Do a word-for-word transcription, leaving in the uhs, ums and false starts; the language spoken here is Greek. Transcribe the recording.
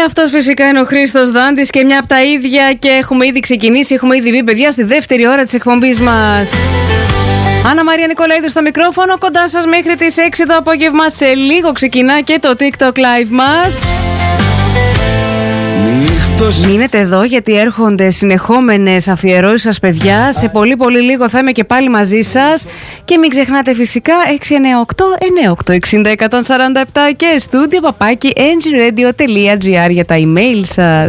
αυτός φυσικά είναι ο Χρήστος Δάντης και μια από τα ίδια, και έχουμε ήδη ξεκινήσει, έχουμε ήδη μπει, παιδιά, στη δεύτερη ώρα της εκπομπής μας. Άννα Μαρία Νικολαίδου στο μικρόφωνο, κοντά σας μέχρι τις έξι το απόγευμα. Σε λίγο ξεκινά και το TikTok Live μας. Μείνετε εδώ γιατί έρχονται συνεχόμενες αφιερώσεις σας, παιδιά. Σε πολύ πολύ λίγο θα είμαι και πάλι μαζί σας. Και μην ξεχνάτε φυσικά έξι εννιά οκτώ εννιά οκτώ εξήντα εκατόν σαράντα επτά και στούντιο παπάκι εν τζι ρέιντιο τελεία τζι άρ για τα email σας.